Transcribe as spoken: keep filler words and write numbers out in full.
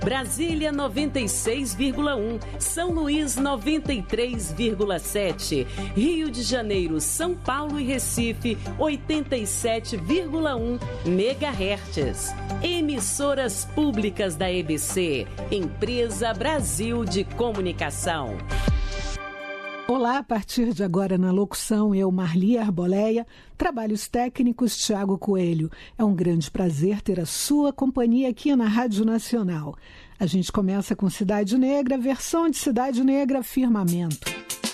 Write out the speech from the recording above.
Brasília noventa e seis vírgula um, São Luís noventa e três vírgula sete, Rio de Janeiro, São Paulo e Recife oitenta e sete vírgula um megahertz. Emissoras públicas da E B C, Empresa Brasil de Comunicação. Olá, a partir de agora na locução, eu, Marli Arboleia, trabalhos técnicos, Tiago Coelho. É um grande prazer ter a sua companhia aqui na Rádio Nacional. A gente começa com Cidade Negra, versão de Cidade Negra Firmamento.